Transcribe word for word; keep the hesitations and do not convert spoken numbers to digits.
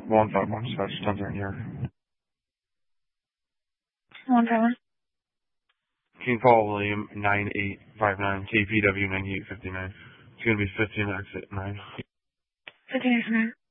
one five one, so that's done here. one five one. King Paul William, nine eight five nine, K P W ninety-eight fifty-nine. It's going to be fifteen exit nine. fifteen exit nine.